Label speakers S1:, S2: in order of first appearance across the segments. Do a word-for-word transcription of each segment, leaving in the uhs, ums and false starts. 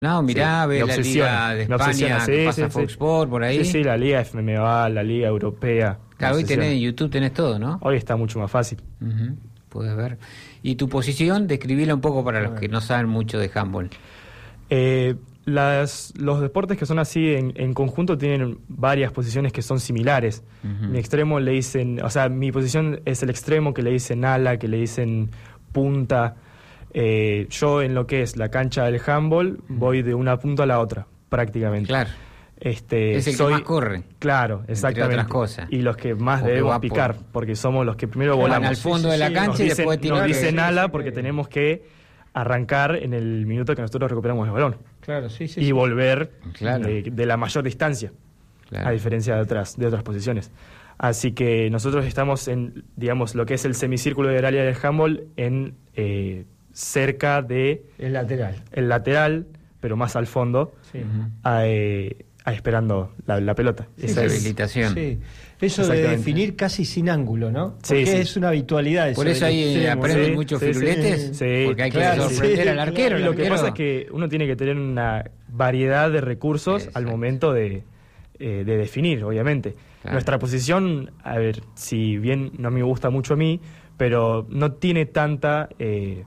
S1: No, mirá,
S2: Sí,
S1: ve
S2: me
S1: la
S2: obsesiona,
S1: Liga de
S2: me
S1: España,
S2: obsesiona,
S1: que
S2: sí,
S1: pasa
S2: sí,
S1: Fox
S2: sí.
S1: Sport, por ahí.
S2: Sí, sí, la Liga F M M A, la Liga Europea. me
S1: Claro, hoy
S2: obsesiona.
S1: tenés en YouTube, tenés todo, ¿no?
S2: Hoy está mucho más fácil.
S1: Ujú, puedes ver. ¿Y tu posición? Describila un poco para los que no saben mucho de handball.
S2: Eh, las, los deportes que son así en, en conjunto tienen varias posiciones que son similares.
S1: Ujú.
S2: Mi extremo le dicen, o sea, mi posición es el extremo, que le dicen ala, que le dicen punta. Eh, yo en lo que es la cancha del handball voy de una punta a la otra, prácticamente.
S1: Claro.
S2: Este,
S1: Es el que
S2: soy,
S1: más corre.
S2: Claro, exactamente.
S1: otras cosas.
S2: Y los que más
S1: Porque
S2: debemos
S1: va por-
S2: picar, porque somos los que primero
S1: Van
S2: volamos.
S1: al fondo de la
S2: Nos
S1: cancha y
S2: dicen,
S1: después tiran
S2: nos
S1: que-
S2: dicen
S3: sí,
S2: ala
S3: sí,
S2: porque
S3: que-
S2: tenemos que arrancar en el minuto que nosotros recuperamos el balón
S3: Claro, sí, sí.
S2: y
S3: sí.
S2: volver
S1: Claro.
S2: de, de la mayor distancia,
S1: Claro.
S2: a diferencia de otras, de otras posiciones. Así que nosotros estamos en, digamos, lo que es el semicírculo del área del handball, en eh, cerca de
S3: El lateral.
S2: el lateral, pero más al fondo,
S3: Sí.
S1: Ujú.
S2: a, eh, a esperando la, la pelota.
S3: Sí,
S2: Esa
S1: Esa
S2: es-
S1: habilitación.
S3: Sí. Eso de
S2: Exactamente.
S3: definir casi sin ángulo, ¿no?
S2: Sí,
S3: Porque
S2: sí.
S3: es una habitualidad. Eso
S1: Por eso
S3: del
S1: ahí
S3: extremo,
S1: aprenden
S2: sí,
S1: muchos
S2: sí, sí,
S1: firuletes,
S2: sí,
S1: porque hay que
S3: claro,
S1: sorprender
S3: sí,
S1: al arquero.
S2: Y
S1: el
S2: lo que
S1: arquero-
S2: pasa es que uno tiene que tener una variedad de recursos
S1: Exacto.
S2: al momento de, eh, de definir, obviamente.
S1: Claro.
S2: Nuestra posición, a ver, si bien no me gusta mucho a mí, pero no tiene tanta eh,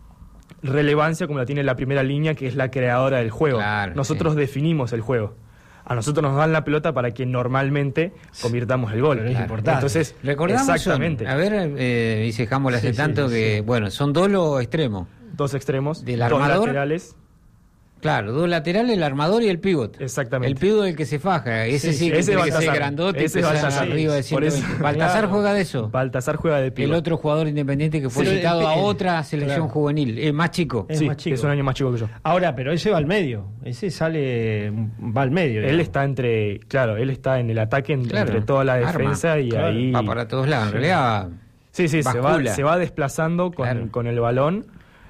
S2: relevancia como la tiene la primera línea, que es la creadora del juego.
S1: Claro,
S2: Nosotros
S1: sí.
S2: definimos el juego. A nosotros nos dan la pelota para que normalmente convirtamos el gol.
S3: Pero es
S2: Claro.
S3: importante.
S2: Entonces,
S1: Recordamos,
S2: exactamente.
S1: son- a ver, eh, dice Handball hace
S3: Sí, sí,
S1: tanto que,
S3: sí.
S1: bueno, son dos los extremos.
S2: Dos extremos,
S1: Del
S2: dos
S1: armador.
S2: laterales.
S1: Claro, dos laterales, el armador y el pivot.
S2: Exactamente.
S1: El pivot es el que se faja, ese
S2: Sí,
S1: sí,
S2: sí,
S1: que
S2: ese
S1: tiene que ser
S2: Baltasar.
S1: grandote y
S2: Ese
S1: pesar
S2: Baltasar.
S1: arriba de
S2: Por eso-
S1: ciento veinte. ¿Baltasar
S2: Claro.
S1: juega de eso?
S2: Baltasar juega de pivot.
S1: El otro jugador independiente que fue
S3: Pero el-
S1: citado a
S3: el-
S1: otra selección
S3: claro.
S1: juvenil, es más chico.
S3: Es
S2: Sí,
S3: más chico.
S2: es un año más chico que yo.
S3: Ahora, pero ese va al medio. Ese sale, va al medio.
S2: Él
S3: digamos.
S2: está entre, claro, él está en el ataque en-
S1: Claro,
S2: entre toda la
S1: arma,
S2: defensa y
S3: claro.
S2: ahí.
S1: Va para todos lados, en realidad
S2: Sí, sí, se va,
S1: bascula.
S2: se va desplazando con,
S1: Claro.
S2: con el balón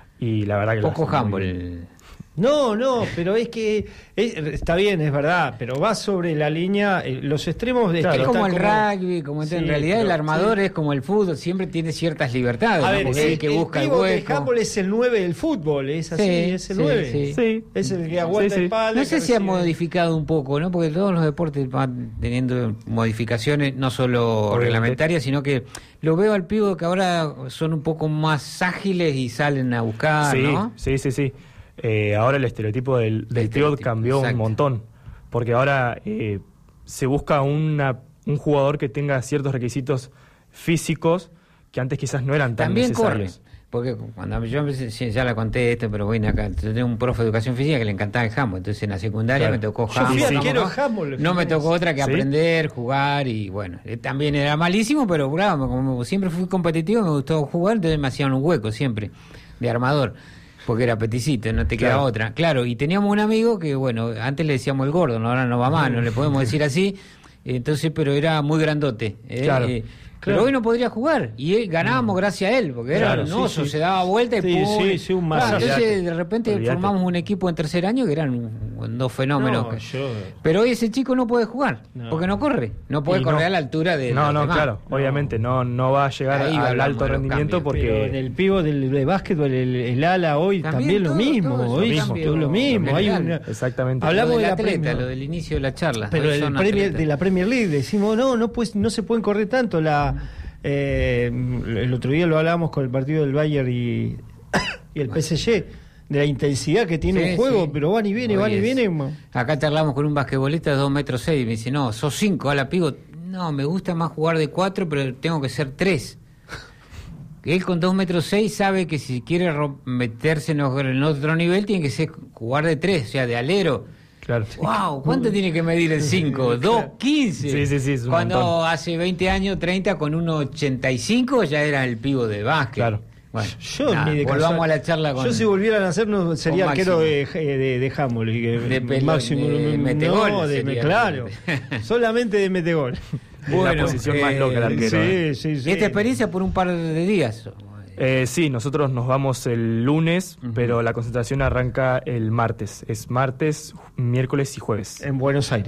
S2: y la verdad que lo
S1: poco
S2: hace muy
S1: handball.
S2: bien.
S3: No, no, pero es que es- está bien, es verdad, pero va sobre la línea, eh, los extremos de
S2: Claro.
S1: Es como el
S3: están
S1: rugby, como
S3: Sí,
S1: en realidad
S3: pero-
S1: el armador
S3: sí.
S1: es como el fútbol, siempre tiene ciertas libertades,
S3: A
S1: ¿no?
S3: ver,
S1: Porque
S3: el,
S1: es el que
S3: el
S1: busca el
S3: pívot
S1: hueco.
S3: de handball es el nueve del fútbol, es así,
S1: Sí,
S3: es el
S1: sí,
S3: nueve.
S1: sí.
S2: Sí.
S3: Es el que aguanta
S2: Sí, sí.
S3: espalda.
S1: No sé
S3: que
S1: si ha
S3: recibe.
S1: modificado un poco, ¿no? Porque todos los deportes van teniendo modificaciones, no solo
S2: Obviamente.
S1: reglamentarias, sino que lo veo al pivo que ahora son un poco más ágiles y salen a buscar,
S2: sí,
S1: ¿no?
S2: sí, sí, sí. Eh, ahora el estereotipo del, del pivot
S1: estereotipo,
S2: cambió
S1: exacto.
S2: un montón. Porque ahora eh, se busca una, un jugador que tenga ciertos requisitos físicos que antes quizás no eran tan
S1: También corre.
S2: necesarios.
S1: Porque cuando yo empecé, sí, ya la conté esto, pero bueno, acá yo tengo un profe de educación física que le encantaba el handball, entonces en la secundaria
S2: Claro.
S1: me tocó
S3: Yo fui
S1: handball.
S3: arquero
S1: ¿no?
S3: de handball,
S1: No me tocó otra que
S2: ¿Sí?
S1: aprender, jugar y bueno, eh, también era malísimo, pero bravo, como siempre fui competitivo, me gustó jugar, entonces me hacían un hueco siempre de armador. Porque era peticito, no te queda
S2: Claro.
S1: otra. Claro, y teníamos un amigo que, bueno, antes le decíamos el gordo, ¿no? Ahora no va más, no le podemos decir así. Entonces, pero era muy grandote. ¿eh?
S2: Claro.
S1: Eh,
S3: Claro.
S1: Pero hoy no podría jugar. Y él, ganábamos gracias a él, porque
S3: Claro,
S1: era
S3: sí,
S1: un oso,
S3: sí.
S1: se daba vuelta y
S3: Sí,
S1: ¡pum!
S3: sí, sí, un
S1: Claro,
S3: masaje.
S1: entonces, de repente
S2: Olvídate.
S1: formamos un equipo en tercer año que eran un- dos fenómenos.
S3: No, yo-
S1: Pero hoy ese chico no puede jugar,
S3: No.
S1: porque no corre. No puede
S2: Y
S1: correr
S2: no.
S1: a la altura de
S2: No,
S1: los
S2: no,
S1: demás.
S2: claro. Obviamente no, no va a llegar
S1: Ahí
S2: al
S1: hablamos
S2: alto
S1: de los
S2: rendimiento
S1: cambios.
S2: porque...
S3: Pero en el pivo del de básquetbol, el, el ala hoy
S1: También
S3: también,
S1: todo,
S3: lo mismo.
S1: todo eso
S3: hoy
S1: cambia,
S3: todo lo
S1: lo
S3: mismo. Hay
S1: general.
S3: una,
S2: Exactamente.
S3: Hablamos
S1: Lo del
S3: de la
S1: atleta,
S3: Premier.
S1: lo del inicio de la charla.
S3: Pero
S1: Hoy
S3: el
S1: son
S3: Premier,
S1: atletas.
S3: de la Premier League decimos, no, no, pues, no se pueden correr tanto. La, eh, el otro día lo hablábamos con el partido del Bayern y, y el P S G, de la intensidad que tiene
S1: Sí,
S3: un juego,
S1: sí.
S3: pero van y viene,
S1: Hoy
S3: van y
S1: es-
S3: viene. ma-
S1: Acá charlamos con un basquetbolista de dos metros seis y me dice, no, sos cinco, a la pivot. No, me gusta más jugar de cuatro, pero tengo que ser tres. Él con dos metros seis sabe que si quiere ro- meterse en, o- en otro nivel tiene que ser jugar de tres, o sea, de alero.
S2: Claro.
S1: Wow, ¿cuánto tiene que medir el cinco? dos quince.
S2: Sí, sí, sí, es un
S1: Cuando
S2: montón.
S1: hace veinte años, treinta, con uno ochenta y cinco ya era el pivo de básquet.
S2: Claro.
S1: Bueno,
S3: Yo
S1: nada,
S3: ni de
S1: volvamos
S3: casual-
S1: a la charla con...
S3: Yo si volvieran a hacer no sería
S1: con
S3: arquero
S1: Máximo.
S3: de, de, de handball, y que-
S1: De pelo-
S3: máximo
S1: de
S3: no,
S1: metegol
S3: de,
S1: sería.
S3: claro, solamente de metegol.
S2: Es la posición más loca del arquero,
S3: sí,
S2: ¿eh?
S3: sí, sí.
S1: Esta experiencia por un par de días.
S2: Eh, sí, nosotros nos vamos el lunes,
S1: Ujú.
S2: pero la concentración arranca el martes. Es martes, ju- miércoles y jueves.
S3: En Buenos Aires.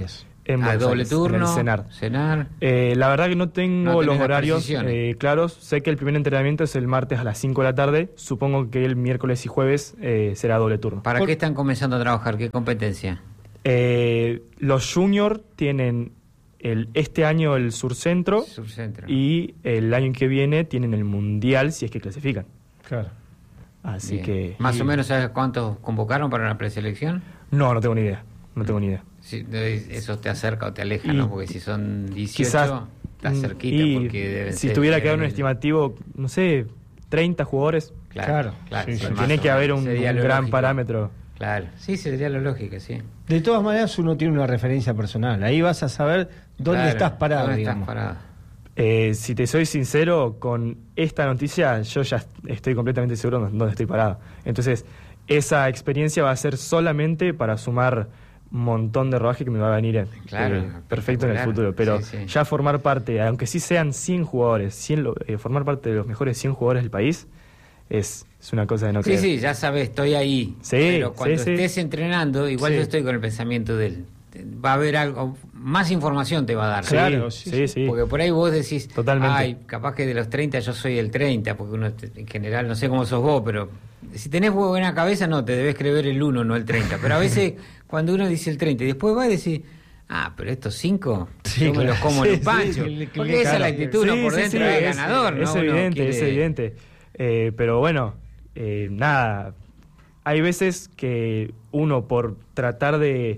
S2: En
S1: Ah,
S2: Buenos
S1: doble
S2: Aires, en
S1: turno,
S2: el cenar.
S1: cenar.
S2: Eh, la verdad que no
S1: No
S2: tengo
S1: tenés
S2: los
S1: las
S2: horarios
S1: precisiones.
S2: eh, claros. Sé que el primer entrenamiento es el martes a las cinco de la tarde. Supongo que el miércoles y jueves eh, será doble turno.
S1: ¿Para
S3: Por-
S1: qué están comenzando a trabajar? ¿Qué competencia?
S2: Eh, los juniors tienen el, este año el Surcentro
S1: Surcentro.
S2: y el año que viene tienen el Mundial si es que clasifican.
S3: Claro.
S2: Así
S1: Bien.
S2: que...
S1: ¿Más
S2: y-
S1: o menos sabes cuántos convocaron para la preselección?
S2: No, no tengo ni idea. No tengo ni idea.
S1: Sí, eso te acerca o te aleja,
S2: Y
S1: ¿no? Porque si son dieciocho,
S2: Quizás...
S1: estás
S2: mm,
S1: cerquita.
S2: y
S1: porque deben
S2: si
S1: ser-
S2: tuviera que dar un
S1: deben-
S2: estimativo, no sé, treinta jugadores.
S1: Claro,
S3: Claro,
S1: claro.
S3: sí,
S1: sí,
S3: sí.
S1: más
S2: Tiene
S1: o
S2: que haber
S1: menos.
S2: un,
S1: Sería
S2: un
S1: lo
S2: gran
S1: lógico.
S2: parámetro.
S1: Claro, sí, sería lo lógico, sí.
S3: De todas maneras, uno tiene una referencia personal. Ahí vas a saber dónde
S1: Claro,
S3: estás parado,
S1: ¿dónde
S3: digamos.
S1: estás parado?
S2: Eh, si te soy sincero, con esta noticia yo ya estoy completamente seguro de dónde estoy parado. Entonces, esa experiencia va a ser solamente para sumar un montón de rodaje que me va a venir eh,
S1: Claro,
S2: eh, perfecto en el
S1: espectacular.
S2: futuro. Pero
S1: Sí, sí.
S2: ya formar parte, aunque sí sean cien jugadores, cien lo- eh, formar parte de los mejores cien jugadores del país es, es una cosa de no
S1: Sí,
S2: creer.
S1: sí, ya sabes, estoy ahí.
S2: Sí,
S1: pero cuando
S2: sí, sí.
S1: estés entrenando, igual
S2: Sí.
S1: yo estoy con el pensamiento de él. Va a haber algo, más información te va a dar.
S2: Sí,
S3: Claro,
S2: sí,
S3: sí,
S2: sí.
S1: Porque por ahí vos decís,
S2: Totalmente.
S1: ay, capaz que de los treinta yo soy el treinta, porque uno te- en general no sé cómo sos vos, pero si tenés buena cabeza no, te debes creer el uno, no el treinta. Pero a veces cuando uno dice el treinta y después va a decir, ah, pero estos cinco
S3: Sí,
S1: yo me
S3: claro.
S1: los como
S3: Sí,
S1: en un
S3: sí,
S1: pancho.
S3: sí,
S1: porque esa es la
S3: claro.
S1: actitud, uno
S2: Sí,
S1: por
S2: sí,
S1: dentro
S2: sí,
S1: es
S2: es,
S1: ganador, ¿no?
S2: es
S1: Uno
S2: evidente,
S1: quiere-
S2: es evidente. Eh, pero bueno, eh, nada, hay veces que uno por tratar de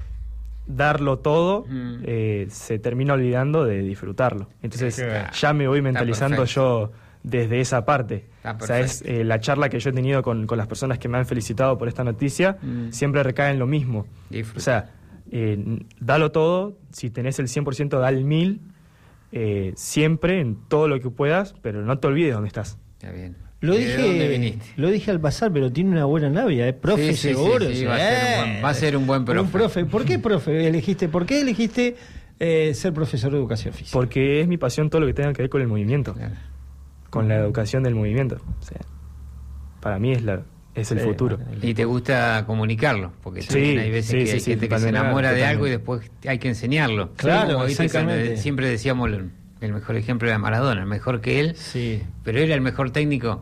S2: darlo todo,
S1: Mm.
S2: eh, se termina olvidando de disfrutarlo. Entonces
S3: Claro.
S2: ya me voy
S1: Está
S2: mentalizando
S1: perfecto.
S2: yo desde esa parte.
S1: Está
S2: O sea, es
S1: perfecto.
S2: eh, la charla que yo he tenido con, con las personas que me han felicitado por esta noticia,
S1: Mm.
S2: siempre recae en lo mismo.
S1: Disfruta.
S2: O sea, eh, n- dalo todo, si tenés el cien por ciento da el mil, eh, siempre en todo lo que puedas, pero no te olvides dónde estás.
S1: Está bien.
S3: Lo
S1: ¿Y de dónde
S3: dije,
S1: viniste?
S3: lo dije al pasar, pero tiene una buena labia, ¿eh? Profe
S1: Sí, sí, sí,
S3: seguro.
S1: sí,
S3: sí,
S1: va a ser un buen- va a ser un buen profe.
S3: profe. ¿Por qué profe elegiste? ¿Por qué elegiste eh, ser profesor de educación física?
S2: Porque es mi pasión todo lo que tenga que ver con el movimiento,
S1: Claro.
S2: con la educación del movimiento. O sea, para mí es, la, es el
S3: Sí,
S2: futuro.
S3: vale.
S1: Y te gusta comunicarlo, porque
S2: Sí,
S1: también hay veces
S2: sí,
S1: que
S2: sí,
S1: hay
S2: sí,
S1: gente que se
S2: totalmente,
S1: enamora de algo y
S2: totalmente.
S1: después hay que enseñarlo.
S3: Claro,
S1: Como viste,
S3: exactamente.
S1: cuando siempre decíamos el, el mejor ejemplo era Maradona, el mejor que él,
S3: Sí.
S1: pero era el mejor técnico.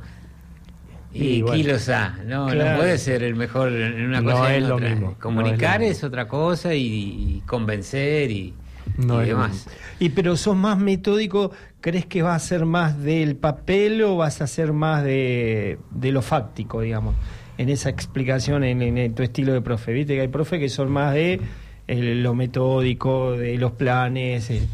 S1: Y,
S2: Y bueno.
S1: kilos A, no,
S3: Claro.
S1: no puede ser el mejor en una
S2: No
S1: cosa y en
S2: es lo
S1: otra.
S2: mismo,
S1: Comunicar
S2: no es lo
S1: es,
S2: mismo.
S1: otra cosa y, y convencer y,
S2: No
S1: y
S2: es lo
S1: demás.
S2: mismo.
S3: Y pero sos más metódico, ¿crees que vas a ser más del papel o vas a ser más de, de lo fáctico, digamos? En esa explicación, en, en tu estilo de profe. Viste que hay profes que son más de eh, lo metódico, de los planes. eh.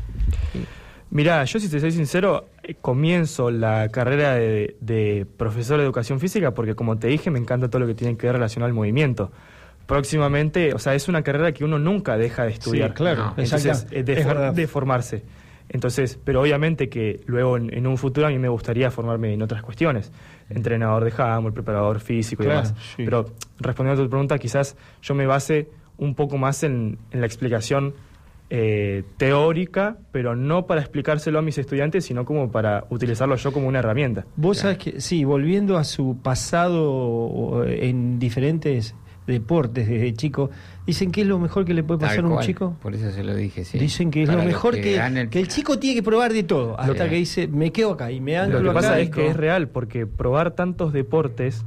S2: Mirá, yo si te soy sincero, eh, comienzo la carrera de, de profesor de educación física porque como te dije me encanta todo lo que tiene que ver relacionado al movimiento. Próximamente, o sea, es una carrera que uno nunca deja de estudiar.
S3: Sí, claro,
S1: No.
S2: Entonces,
S3: exacto.
S2: eh, de,
S3: Es
S2: for-
S3: verdad.
S2: de formarse. Entonces, pero obviamente que luego en, en un futuro a mí me gustaría formarme en otras cuestiones. Entrenador de handball, preparador físico y
S3: Claro,
S2: demás.
S3: sí.
S2: Pero respondiendo a tu pregunta, quizás yo me base un poco más en, en la explicación eh, teórica, pero no para explicárselo a mis estudiantes, sino como para utilizarlo yo como una herramienta.
S3: Vos sabés que, sí, volviendo a su pasado en diferentes deportes desde chico, dicen que es lo mejor que le puede pasar
S1: Tal
S3: a un
S1: cual,
S3: chico.
S1: Por eso se lo dije, sí.
S3: Dicen que es
S1: Para
S3: lo
S1: los
S3: mejor que,
S1: ganen-
S3: que el chico tiene que probar de todo, hasta
S1: Sí.
S3: que dice, me quedo acá y me anclo
S2: Lo que
S3: acá.
S2: pasa
S3: y
S2: es que
S3: todo.
S2: es real, porque probar tantos deportes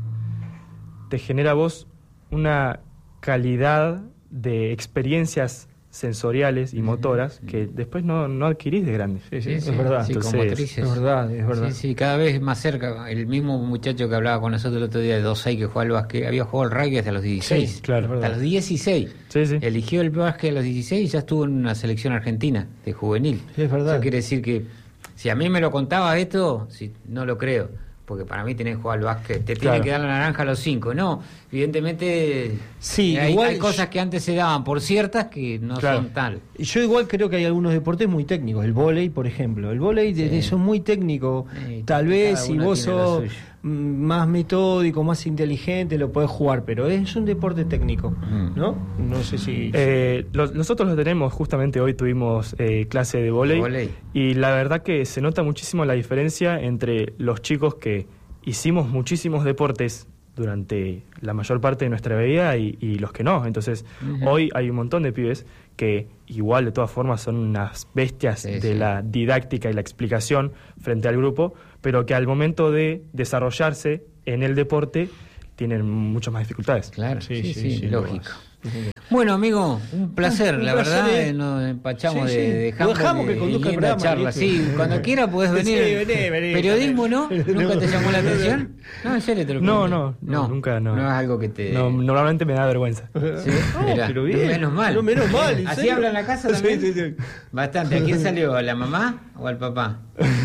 S2: te genera a vos una calidad de experiencias sensoriales y motoras que después no, no adquirís de grande.
S3: Sí, sí,
S1: Sí,
S3: es
S1: sí,
S3: verdad.
S1: sí,
S2: Entonces,
S1: como motrices.
S3: es verdad, es verdad.
S1: Sí, sí, cada vez más cerca. El mismo muchacho que hablaba con nosotros el otro día de dos seis que jugaba al básquet, había jugado al rugby hasta los dieciséis.
S3: Sí,
S2: claro.
S1: Hasta los dieciséis.
S2: Sí, sí.
S1: Eligió el básquet a los dieciséis y ya estuvo en una selección argentina de juvenil.
S3: Sí, es verdad.
S1: Eso quiere decir que si a mí me lo contaba esto, si, no lo creo. Porque para mí tenés que jugar al básquet. Te
S2: Claro.
S1: tienen que dar la naranja a los cinco. No, evidentemente
S3: Sí,
S1: hay,
S3: igual
S1: hay cosas que antes se daban por ciertas que no
S2: Claro.
S1: son tal.
S3: Yo igual creo que hay algunos deportes muy técnicos. El vóley, por ejemplo. El vóley
S1: Sí.
S3: de- son muy técnicos.
S1: Sí,
S3: Tal
S1: cada
S3: vez si
S1: uno
S3: vos
S1: tiene lo
S3: sos
S1: suyo.
S3: mm, más metódico, más inteligente, lo podés jugar. Pero es un deporte técnico,
S1: Mm.
S3: ¿no? No sé si...
S2: Eh, los- nosotros lo tenemos, justamente hoy tuvimos eh, clase de vóley
S1: Vóley.
S2: y la verdad que se nota muchísimo la diferencia entre los chicos que hicimos muchísimos deportes durante la mayor parte de nuestra vida y, y los que no. Entonces, uh-huh. hoy hay un montón de pibes que igual de todas formas son unas bestias sí, de sí. la didáctica y la explicación frente al grupo, pero que al momento de desarrollarse en el deporte tienen muchas más dificultades.
S1: Claro, sí, sí, sí, sí, sí lógico. Bueno, amigo, un placer, un la placer, verdad, eh. nos empachamos sí, sí. de, de handball,
S3: dejamos que conduzca el programa,
S1: charla. Sí, cuando quiera podés venir. Sí, vení, vení, Periodismo, ¿no? ¿Nunca te llamó la atención? No, en serio te lo pregunto.
S2: No, no, no, nunca, no.
S1: No es algo que te...
S2: No, normalmente me da vergüenza.
S1: Sí, no, Mirá, pero bien. Menos mal.
S3: Pero menos mal.
S1: ¿Así habla en la casa también? Sí, sí, sí. Bastante. ¿A quién salió? ¿A la mamá o al papá?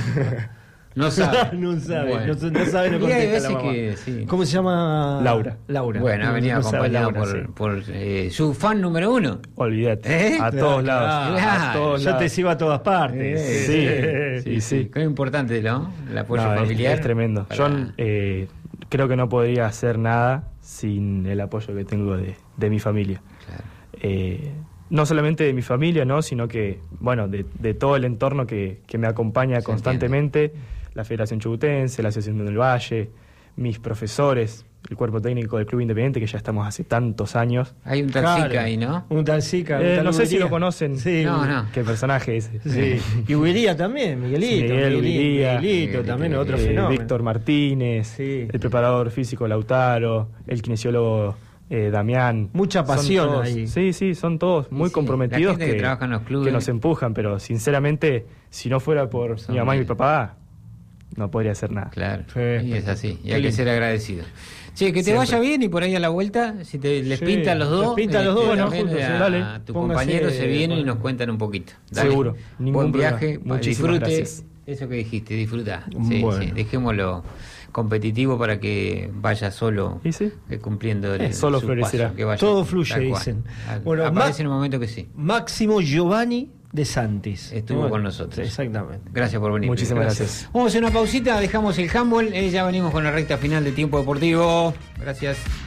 S1: No sabe.
S3: no sabe,
S1: bueno.
S3: no, no sabe, no contesta la mamá.
S1: Que, sí.
S3: ¿Cómo se llama?
S2: Laura.
S3: Laura.
S1: Bueno, ha venido no acompañado Laura, por, sí. por eh, su fan número uno.
S2: Olvídate. ¿Eh? A todos
S3: claro,
S2: lados.
S3: Claro.
S2: A todos
S3: Yo
S2: lados.
S3: te sigo a todas partes.
S2: Eh, sí, sí, sí. sí.
S1: Qué importante, ¿no? El apoyo
S2: no,
S1: familiar.
S2: Es, es tremendo. Para... Yo eh, creo que no podría hacer nada sin el apoyo que tengo de, de mi familia.
S1: Claro.
S2: Eh, no solamente de mi familia, ¿no? Sino que, bueno, de, de todo el entorno que, que me acompaña Se constantemente. Entiende. La Federación Chubutense, la Asociación del Valle, mis profesores, el cuerpo técnico del Club Independiente, que ya estamos hace tantos años.
S1: Hay un Talsica claro, ahí, ¿no?
S3: Un Talsica.
S2: Eh,
S3: un
S2: no sé si lo conocen.
S3: Sí,
S2: no, no. ¿Qué personaje es?
S3: Sí. Y Ubiría también, Miguelito. Sí, Miguel,
S2: Miguelito,
S3: Miguelito, Miguelito también eh, otro fenómeno.
S2: Víctor Martínez,
S3: sí.
S2: el preparador físico Lautaro, el kinesiólogo eh, Damián.
S3: Mucha pasión
S2: todos,
S3: ahí.
S2: Sí, sí, son todos muy sí, comprometidos
S1: que, que, trabaja en los clubes.
S2: que nos empujan, pero sinceramente, si no fuera por son mi mamá y mi papá, no podría hacer nada.
S1: Claro, y es así, y hay
S3: lindo.
S1: que ser agradecido. Che, que te
S3: Siempre.
S1: vaya bien y por ahí a la vuelta, si te les
S3: sí.
S1: pinta a los dos,
S3: les pinta a los dos,
S1: este,
S3: bueno,
S1: juntos,
S3: sí,
S1: a,
S2: dale.
S1: a tu
S3: Póngase,
S1: compañero se vienen
S3: bueno.
S1: y nos cuentan un poquito. Dale.
S2: Seguro, ningún
S1: buen viaje,
S2: Muchísimas
S1: disfrute
S2: gracias.
S1: eso que dijiste, disfruta. Sí,
S3: bueno.
S1: sí, dejémoslo competitivo para que vaya solo
S2: ¿Y sí?
S1: eh, cumpliendo el,
S2: eh, solo
S1: su
S2: florecerá.
S1: paso, que vaya,
S3: todo fluye, dicen.
S1: Bueno, aparece en un momento que sí.
S3: Máximo Giovanni de Santis
S1: estuvo bueno, con nosotros.
S3: Exactamente.
S1: Gracias por venir.
S2: Muchísimas gracias. gracias.
S1: Vamos a hacer una pausita, dejamos el handball, eh, ya venimos con la recta final de Tiempo Deportivo. Gracias.